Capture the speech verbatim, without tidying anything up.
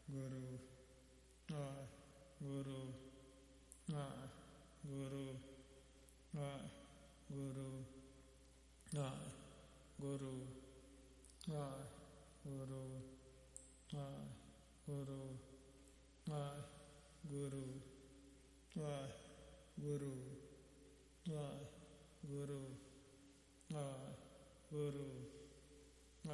Guru, ah, Guru, ah, Guru, ah, Guru, ah, Guru, ah, Guru, ah, Guru, ah, Guru, ah, Guru, ah, Guru, ah, Guru.